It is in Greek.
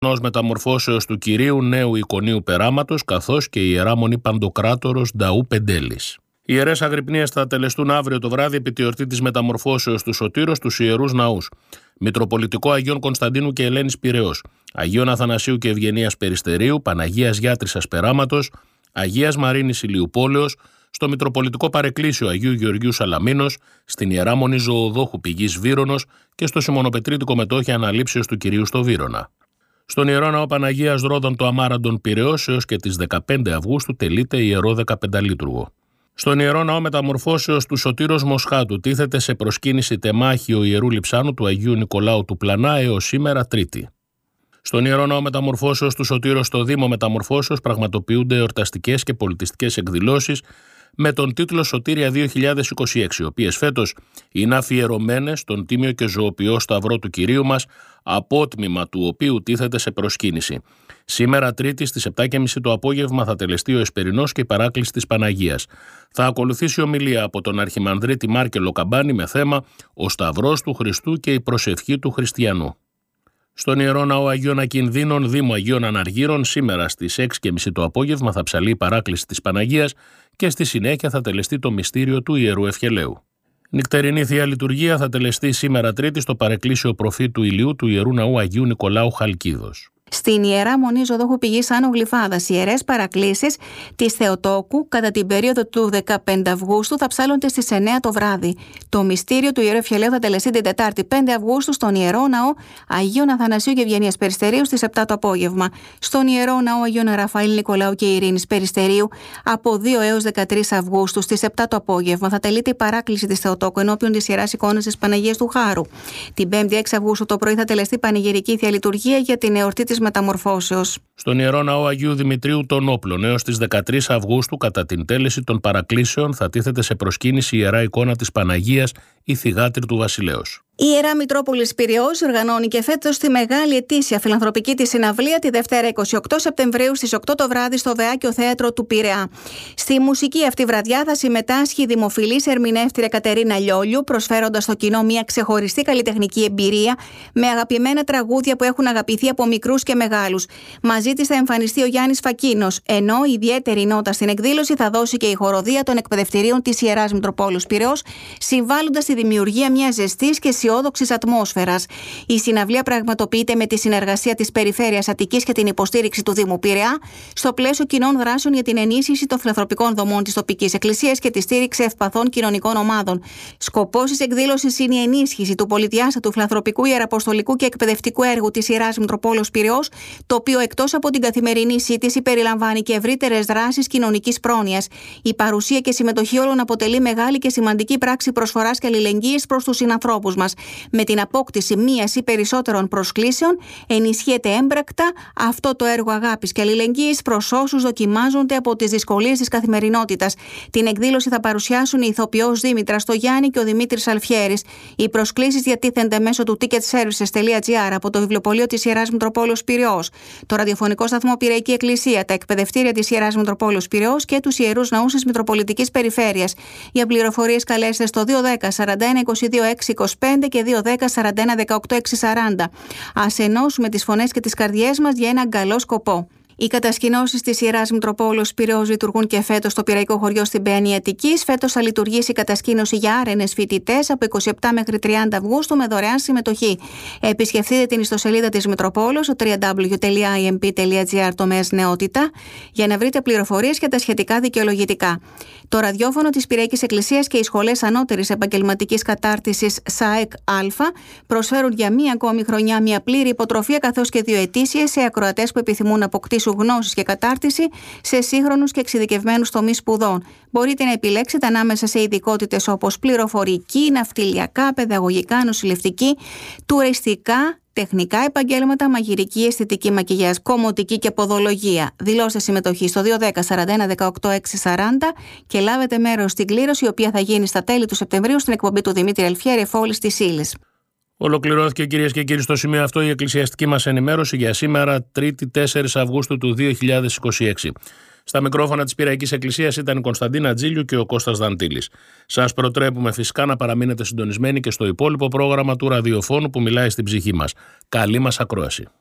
Ως μεταμορφώσεως του Κυρίου Νέου Εικονίου Περάματος, καθώς και η Ιερά Μονή Παντοκράτορος Νταού Πεντέλης. Οι ιερές αγρυπνίες θα τελεστούν αύριο το βράδυ επί τη εορτή της μεταμορφώσεως του Σωτήρος στους Ιερούς Ναούς. Μητροπολιτικό Αγίων Κωνσταντίνου και Ελένης Πειραιώς, Αγίων Αθανασίου και Ευγενίας Περιστερίου, Παναγίας Γιάτρισσας Περάματος, Αγίας Μαρίνης Ηλιουπόλεως, στο Μητροπολιτικό Παρεκκλήσιο Αγίου Γεωργίου Σαλαμίνος, στην Ιερά Μονή Ζωοδόχου Πηγής Βύρονος και στο Σιμωνοπετρίτικο Μετόχι Αναλήψεως του Κυρίου στο Βύρωνα. Στον Ιερό Ναό Παναγίας Ρόδων το Αμάραντον Πειραιώς έως και τις 15 Αυγούστου τελείται ιερό 15λίτουργο. Στον Ιερό Ναό Μεταμορφώσεως του Σωτήρος Μοσχάτου τίθεται σε προσκύνηση τεμάχιο Ιερού Λειψάνου του Αγίου Νικολάου του Πλανά έως σήμερα Τρίτη. Στον Ιερό Ναό Μεταμορφώσεως του Σωτήρος στο Δήμο Μεταμορφώσεως πραγματοποιούνται εορταστικές και πολιτιστικές εκδηλώσεις με τον τίτλο Σωτήρια 2026, οι οποίες φέτος είναι αφιερωμένες στον τίμιο και ζωοποιό Σταυρό του Κυρίου μας, απότμημα του οποίου τίθεται σε προσκύνηση. Σήμερα Τρίτη στις 7.30 το απόγευμα θα τελεστεί ο Εσπερινός και η παράκληση της Παναγίας. Θα ακολουθήσει ομιλία από τον Αρχιμανδρίτη Μάρκελο Καμπάνη με θέμα «Ο Σταυρός του Χριστού και η προσευχή του Χριστιανού». Στον Ιερό Ναό Αγίων Ακινδύνων Δήμου Αγίων Αναργύρων σήμερα στις 6.30 το απόγευμα θα ψαλεί η παράκληση της Παναγίας και στη συνέχεια θα τελεστεί το μυστήριο του Ιερού Ευχελαίου. Νυκτερινή Θεία Λειτουργία θα τελεστεί σήμερα Τρίτη στο παρεκκλήσιο προφήτου Ηλιού του Ιερού Ναού Αγίου Νικολάου Χαλκίδος. Στην Ιερά Μονή Ζωοδόχου Πηγής Άνω Γλυφάδας, οι ιερές παρακλήσεις της Θεοτόκου κατά την περίοδο του 15 Αυγούστου θα ψάλλονται στις 9 το βράδυ. Το μυστήριο του Ιερού Ευχελαίου θα τελεστεί την Τετάρτη 5 Αυγούστου στον Ιερό Ναό Αγίων Αθανασίου και Ευγενίας Περιστερίου στις 7 το απόγευμα. Στον Ιερό Ναό Αγίων Ραφαήλ Νικολάου και Ειρήνης Περιστερίου από 2 έως 13 Αυγούστου στις 7 το απόγευμα θα τελείται η παράκληση της Θεοτόκου ενώπιον της Ιεράς Εικόνας της Παναγίας του Χάρου. Την 5η 6 Αυγούστου το πρωί θα τελεστεί πανηγυρική Θεία Λειτουργία για την εορτή της Μεταμορφώσεως. Στον Ιερό Ναό Αγίου Δημητρίου των Όπλων έως τις 13 Αυγούστου κατά την τέλεση των παρακλήσεων θα τίθεται σε προσκύνηση η Ιερά Εικόνα της Παναγίας, η θυγάτρη του Βασιλέως. Η Ιερά Μητρόπολης Πειραιώς οργανώνει και φέτος τη μεγάλη ετήσια φιλανθρωπική της συναυλία τη Δευτέρα 28 Σεπτεμβρίου στις 8 το βράδυ στο Βεάκιο Θέατρο του Πειραιά. Στη μουσική αυτή βραδιά θα συμμετάσχει η δημοφιλής ερμηνεύτρια Κατερίνα Λιόλιου, προσφέροντας στο κοινό μια ξεχωριστή καλλιτεχνική εμπειρία με αγαπημένα τραγούδια που έχουν αγαπηθεί από μικρούς και μεγάλους. Μαζί της θα εμφανιστεί ο Γιάννης Φακίνος, ενώ ιδιαίτερη νότα στην εκδήλωση θα δώσει και η χοροδία των εκπαιδευτηρίων της Ιεράς Μητροπόλεως Πειραιώς, συμβάλλοντας στη δημιουργία μιας ζεστής και αισιόδοξης ατμόσφαιρας. Η συναυλία πραγματοποιείται με τη συνεργασία της Περιφέρειας Αττικής και την υποστήριξη του Δήμου Πειραιά στο πλαίσιο κοινών δράσεων για την ενίσχυση των φιλανθρωπικών δομών της τοπικής εκκλησίας και τη στήριξη ευπαθών κοινωνικών ομάδων. Σκοπός της εκδήλωσης είναι η ενίσχυση του πολυδιάστατου φιλανθρωπικού, ιεραποστολικού και εκπαιδευτικού έργου της Ιεράς Μητροπόλεως Πειραιώς, το οποίο εκτός από την καθημερινή σύντηση περιλαμβάνει και ευρύτερες δράσεις κοινωνικής πρόνοιας. Η παρουσία και συμμετοχή όλων αποτελεί μεγάλη και σημαντική πράξη προσφοράς και αλληλεγγύης προς τους συνανθρώπους μας. Με την απόκτηση μίας ή περισσότερων προσκλήσεων, ενισχύεται έμπρακτα αυτό το έργο αγάπης και αλληλεγγύης προς όσους δοκιμάζονται από τις δυσκολίες της καθημερινότητας. Την εκδήλωση θα παρουσιάσουν η ηθοποιός Δήμητρα Στογιάννη και ο Δημήτρης Αλφιέρης. Οι προσκλήσεις διατίθενται μέσω του ticketservices.gr από το βιβλιοπωλείο της Ιεράς Μητροπόλεως Πειραιώς, το ραδιοφωνικό σταθμό Πειραϊκή Εκκλησία, τα εκπαιδευτήρια της Ιεράς Μητροπόλεως Πειραιώς και τους Ιερούς Ναούς της Μητροπολιτικής Περιφέρειας. Για πληροφορίες καλέστε στο 210 41 22 625 και 210 41 18 640. Ας ενώσουμε τις φωνές και τις καρδιές μας για έναν καλό σκοπό. Οι κατασκηνώσεις της Ιεράς Μητροπόλεως Πειραιώς λειτουργούν και φέτος στο Πειραϊκό Χωριό στην Παιανία Αττικής. Φέτος θα λειτουργήσει η κατασκήνωση για άρενες φοιτητές από 27 μέχρι 30 Αυγούστου με δωρεάν συμμετοχή. Επισκεφτείτε την ιστοσελίδα της Μητροπόλεως στο www.imp.gr τομέας νεότητα για να βρείτε πληροφορίες για τα σχετικά δικαιολογητικά. Το ραδιόφωνο της Πειραϊκής Εκκλησίας και οι σχολές ανώτερης επαγγελματικής κατάρτισης ΣΑΕΚ Α προσφέρουν για μία ακόμη χρονιά μια πλήρη υποτροφία καθώς και 2 ετήσιες σε ακροατές που επιθυμούν να αποκτήσουν γνώσεις και κατάρτιση σε σύγχρονους και εξειδικευμένους τομείς σπουδών. Μπορείτε να επιλέξετε ανάμεσα σε ειδικότητες όπως πληροφορική, ναυτιλιακά, παιδαγωγικά, νοσηλευτική, τουριστικά, τεχνικά επαγγέλματα, μαγειρική, αισθητική μακιγιάζ, κομμωτική και ποδολογία. Δηλώστε συμμετοχή στο 210 41 18 640 και λάβετε μέρος στην κλήρωση, η οποία θα γίνει στα τέλη του Σεπτεμβρίου στην εκπομπή του Δημήτρη Αλφιέρη Εφόλης της Ύλης. Ολοκληρώθηκε, κυρίες και κύριοι, στο σημείο αυτό η εκκλησιαστική μας ενημέρωση για σήμερα, Τρίτη 4 Αυγούστου του 2026. Στα μικρόφωνα της Πειραϊκής Εκκλησίας ήταν η Κωνσταντίνα Τζίλιου και ο Κώστας Δαντήλης. Σας προτρέπουμε φυσικά να παραμείνετε συντονισμένοι και στο υπόλοιπο πρόγραμμα του ραδιοφώνου που μιλάει στην ψυχή μας. Καλή μας ακρόαση.